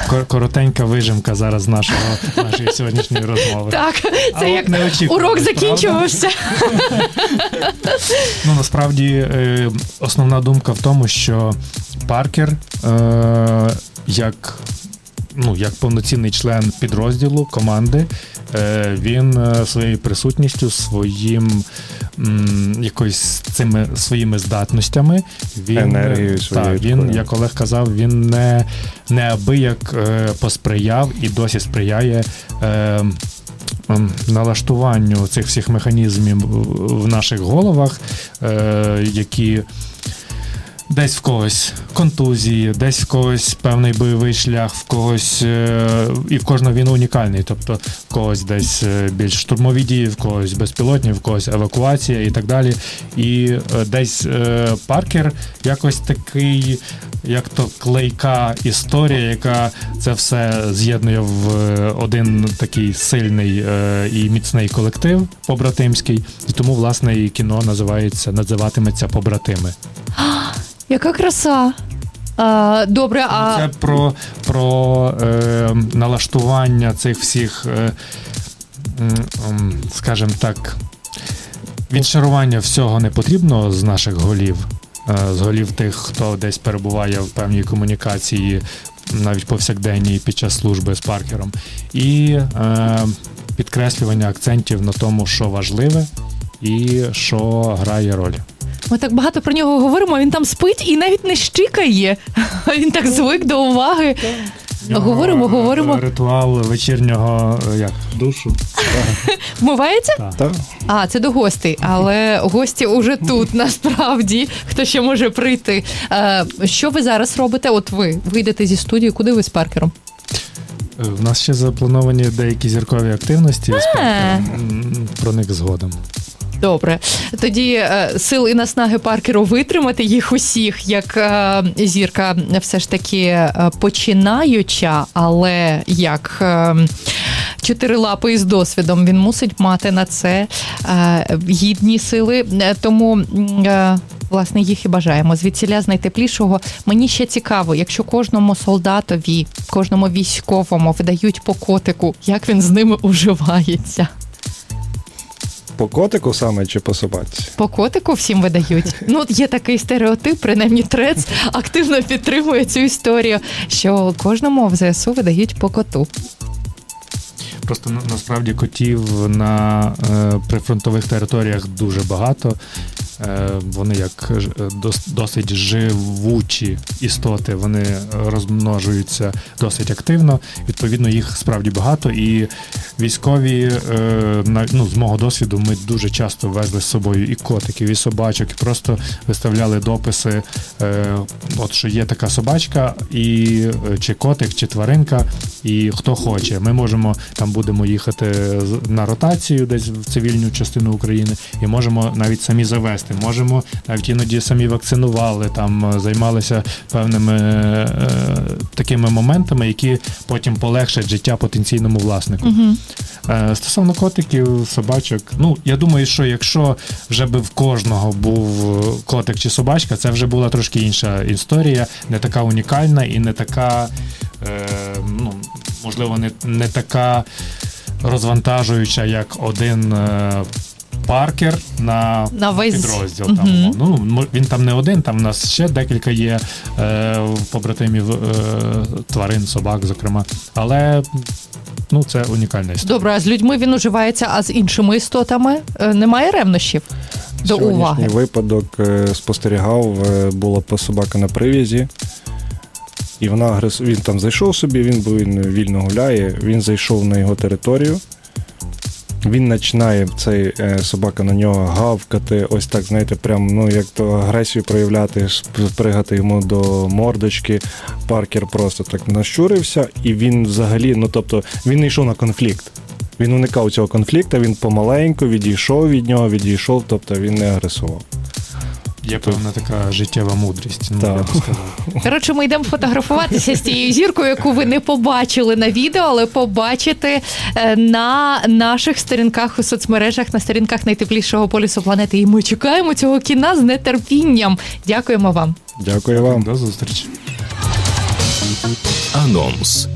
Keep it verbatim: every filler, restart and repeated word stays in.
коротенька вижимка зараз нашого, нашої сьогоднішньої розмови. Так, це як урок закінчувався. Ну, насправді, основна думка в тому, що Паркер, як, ну, як повноцінний член підрозділу, команди, він своєю присутністю, своїм якоюсь цими своїми здатностями, він, енергією своєю. Так, він, як Олег казав, він не, неабияк посприяв і досі сприяє е, налаштуванню цих всіх механізмів в наших головах, е, які десь в когось контузії, десь в когось певний бойовий шлях, в когось, і в кожного він унікальний, тобто в когось десь більш штурмові дії, в когось безпілотні, в когось евакуація і так далі. І десь Паркер якось такий, як то клейка історія, яка це все з'єднує в один такий сильний і міцний колектив побратимський, і тому, власне, і кіно називається, називатиметься «Побратими». Яка краса! А, добре, а... Це про, про е, налаштування цих всіх, е, е, скажімо так, відшарування всього непотрібного з наших голів, е, з голів тих, хто десь перебуває в певній комунікації, навіть повсякденній під час служби з Паркером, і е, підкреслювання акцентів на тому, що важливе і що грає роль. Ми так багато про нього говоримо, він там спить і навіть не щикає. Він так звик до уваги. Говоримо, говоримо. Ритуал вечірнього, як, душу. Вмивається? Так. Так. А, це до гостей, але гості уже тут, насправді, хто ще може прийти. Що ви зараз робите? От ви вийдете зі студії, куди ви з Паркером? У нас ще заплановані деякі зіркові активності з Паркером, про них згодом. Добре. Тоді е, сил і наснаги Паркеру витримати їх усіх, як е, зірка все ж таки е, починаюча, але як е, чотирилапий із досвідом, він мусить мати на це е, гідні сили. Тому, е, власне, їх і бажаємо. Звідсіля з найтеплішого. Мені ще цікаво, якщо кожному солдатові, кожному військовому видають по котику, як він з ними уживається? По котику саме чи по собаці? По котику всім видають. Ну, є такий стереотип, принаймні Трец активно підтримує цю історію, що кожному в ЗСУ видають по коту. Просто насправді котів на е, прифронтових територіях дуже багато. Е, вони як дос, досить живучі істоти, вони розмножуються досить активно. Відповідно, їх справді багато. І військові, е, на, ну, з мого досвіду, ми дуже часто везли з собою і котиків, і собачок, і просто виставляли дописи, е, от що є така собачка, і чи котик, чи тваринка, і хто хоче. Ми можемо, там будемо їхати на ротацію десь в цивільну частину України, і можемо навіть самі завести. Можемо, навіть іноді самі вакцинували, там займалися певними е, такими моментами, які потім полегшать життя потенційному власнику. Угу. Е, стосовно котиків, собачок, ну, я думаю, що якщо вже би в кожного був котик чи собачка, це вже була трошки інша історія, не така унікальна і не така, е, ну, можливо, не, не така розвантажуюча, як один е, Паркер на, на весь... підрозділ. Угу. Там, ну, він там не один, там у нас ще декілька є е, побратимів е, тварин, собак, зокрема. Але ну, це унікальна історія. Добре, а з людьми він уживається, а з іншими істотами немає ревнощів до Сьогоднішній уваги? Сьогоднішній випадок спостерігав, була собака на прив'язі. І вона агрес... він там зайшов собі, він, він вільно гуляє, він зайшов на його територію. Він починає, цей е, собака на нього гавкати, ось так, знаєте, прям, ну, як то агресію проявляти, пригати йому до мордочки. Паркер просто так нащурився, і він взагалі, ну, тобто, він не йшов на конфлікт. Він уникав цього конфлікту, він помаленьку відійшов від нього, відійшов, тобто він не агресував. Є певна така життєва мудрість, ну, я б сказав. Коротше, ми йдемо фотографуватися з тією зіркою, яку ви не побачили на відео, але побачите на наших сторінках у соцмережах, на сторінках найтеплішого полюсу планети. І ми чекаємо цього кіна з нетерпінням. Дякуємо вам. Дякую вам. До зустрічі. Анонс.